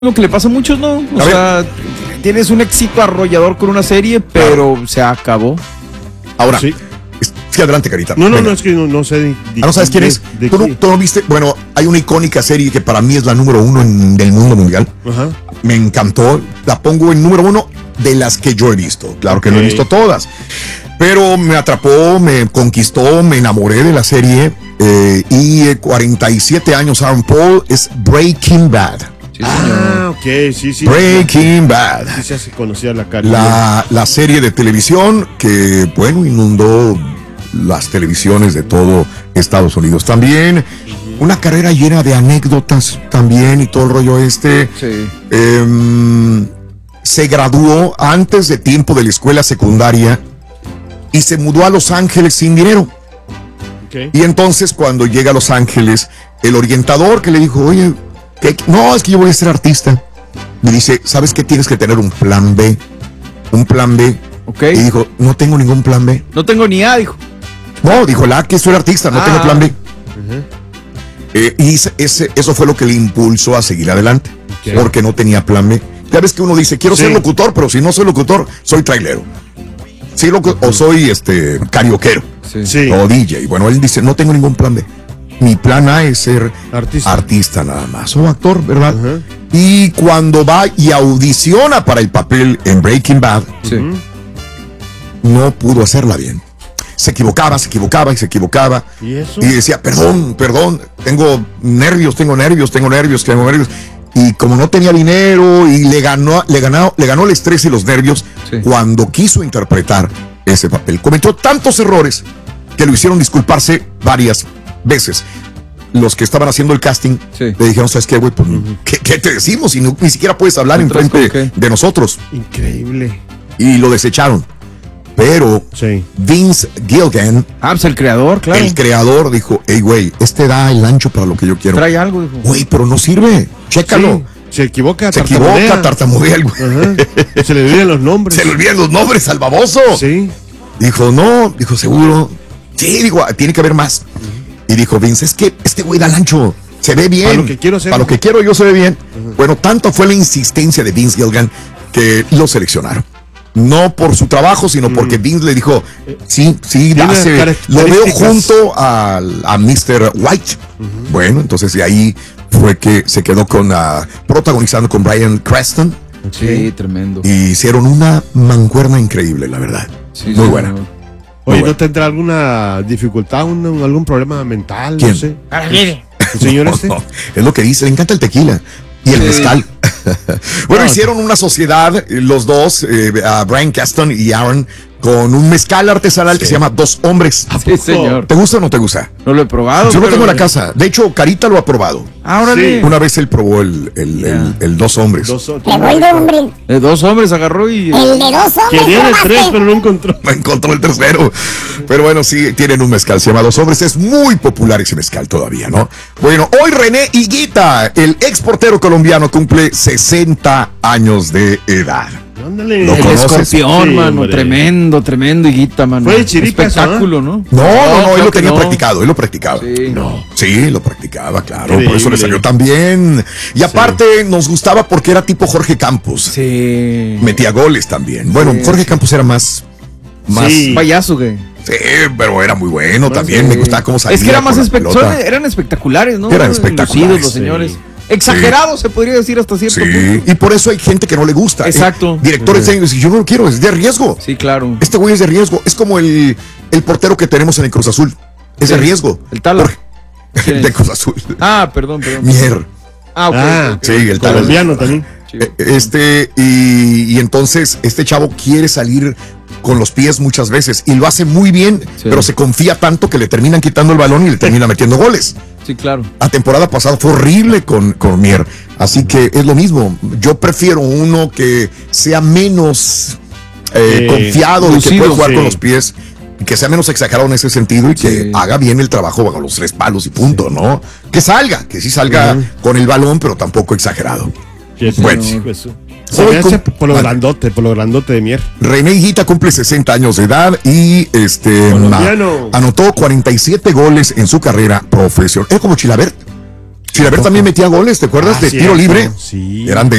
Lo que le pasa a muchos, ¿no? O sea, tienes un éxito arrollador con una serie, pero se acabó. Ahora, sí, adelante, Carita. No, es que no sé. ¿No sabes quién es? ¿Tú no viste? Bueno, hay una icónica serie que para mí es la número 1 del mundo mundial. Ajá. Me encantó. La pongo en número 1 de las que yo he visto. Claro que no he visto todas. Pero me atrapó, me conquistó, me enamoré de la serie. Y 47 años, Aaron Paul, es Breaking Bad. Sí. Breaking Bad. Sí se hace conocida la cara. La serie de televisión que, bueno, inundó las televisiones de todo Estados Unidos. También una carrera llena de anécdotas también y todo el rollo este. Sí. Se graduó antes de tiempo de la escuela secundaria y se mudó a Los Ángeles sin dinero. Okay. Y entonces cuando llega a Los Ángeles, el orientador que le dijo, oye, no, es que yo voy a ser artista. Me dice, ¿sabes qué? Tienes que tener un plan B. Un plan B. Okay. Y dijo, no tengo ningún plan B. No tengo ni A, dijo. No, dijo, que soy artista, no tengo plan B. Y eso fue lo que le impulsó a seguir adelante. Okay. Porque no tenía plan B. Ya ves que uno dice, quiero ser locutor, pero si no soy locutor, soy trailero. Sí, o soy carioquero. Sí. O DJ. Bueno, él dice, no tengo ningún plan B. Mi plan A es ser artista nada más, o actor, ¿verdad? Y cuando va y audiciona para el papel en Breaking Bad, no pudo hacerla bien. Se equivocaba. ¿Y eso? Y decía, perdón, tengo nervios. Y como no tenía dinero y le ganó el estrés y los nervios cuando quiso interpretar ese papel. Cometió tantos errores que lo hicieron disculparse varias veces. Los que estaban haciendo el casting le dijeron, ¿sabes qué, güey? Pues, ¿qué te decimos? Si ni siquiera puedes hablar enfrente de nosotros. Increíble. Y lo desecharon. Pero Vince Gilligan, pues el creador, claro. El creador dijo, hey, güey, da el ancho para lo que yo quiero. Trae algo, dijo. Güey, pero no sirve. Chécalo. Se equivoca, tartamudea el güey. Se le olvidan los nombres. Se le olvidan los nombres al baboso. Sí. Dijo, seguro. Sí, digo, tiene que haber más. Y dijo Vince, es que este güey da el ancho, se ve bien. Para lo que quiero yo se ve bien. Bueno, tanto fue la insistencia de Vince Gilligan que lo seleccionaron. No por su trabajo, sino porque Vince le dijo, sí, lo veo junto a Mr. White. Bueno, entonces de ahí fue que se quedó protagonizando con Bryan Cranston. Sí, tremendo. Y hicieron una mancuerna increíble, la verdad. Sí, muy buena. Oye, ¿no tendrá alguna dificultad, algún problema mental? ¿Quién? No sé. ¿El señor No, es lo que dice, le encanta el tequila y el mezcal. Bueno, hicieron una sociedad, los dos, Bryan Cranston y Aaron, con un mezcal artesanal que se llama Dos Hombres. Sí, señor. ¿Te gusta o no te gusta? No lo he probado. Yo lo tengo en la casa. De hecho, Carita lo ha probado. Órale. Una vez él probó el Dos Hombres. De Dos Hombres agarró y... El de Dos Hombres. Quería el 3, pero no encontró. No encontró el tercero. Pero bueno, sí, tienen un mezcal, se llama Dos Hombres. Es muy popular ese mezcal todavía, ¿no? Bueno, hoy René Higuita, el exportero colombiano, cumple 60 años de edad. Ándale. El escorpión, mano, hombre. Tremendo Higuita, mano. Fue de chiripas, espectáculo, ¿no? No, él lo tenía practicado, él lo practicaba. Sí, lo practicaba, claro, por eso le salió tan bien. Y aparte nos gustaba porque era tipo Jorge Campos. Sí. Metía goles también. Bueno, Jorge Campos era más payaso, güey. Sí, pero era muy bueno también, me gustaba cómo salía. Es que era más eran espectaculares, ¿no? Eran espectaculares. Los señores. Exagerados, se podría decir hasta cierto punto. Y por eso hay gente que no le gusta. Exacto. Directores dicen, yo no lo quiero, es de riesgo. Sí, claro. Este güey es de riesgo. Es como el portero que tenemos en el Cruz Azul. Es de riesgo. El Tala. De Cruz Azul. Perdón. Mier. Okay. Sí, el Tala. Colombiano también. Y entonces este chavo quiere salir con los pies muchas veces y lo hace muy bien, pero se confía tanto que le terminan quitando el balón y le termina metiendo goles. Sí, claro. La temporada pasada fue horrible con Mier, así que es lo mismo. Yo prefiero uno que sea menos confiado y que puede jugar con los pies, que sea menos exagerado en ese sentido y que haga bien el trabajo bajo los 3 palos y punto, ¿no? Que sí salga con el balón, pero tampoco exagerado. Bueno. Se me hace por lo grandote de Mier. René Higuita cumple 60 años de edad y anotó 47 goles en su carrera profesional. Es como Chilabert. Chilaver también metía goles, ¿te acuerdas? De tiro cierto, libre. sí. Eran de